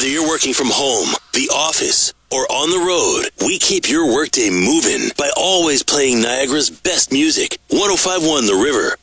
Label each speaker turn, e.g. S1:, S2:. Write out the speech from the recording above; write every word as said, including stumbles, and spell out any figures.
S1: Whether you're working from home, the office, or on the road, we keep your workday moving by always playing Niagara's best music. one oh five point one The River.